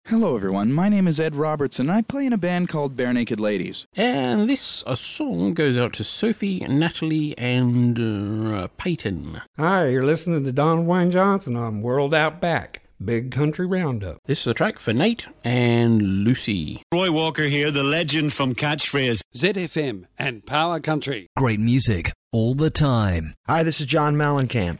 Hello everyone, my name is Ed Robertson and I play in a band called Bare Naked Ladies. And this song goes out to Sophie, Natalie, and Peyton. Hi, you're listening to Don Wayne Johnson on World Out Back, Big Country Roundup. This is a track for Nate and Lucy. Roy Walker here, the legend from Catchphrase. ZFM and Power Country. Great music all the time. Hi, this is John Mellencamp.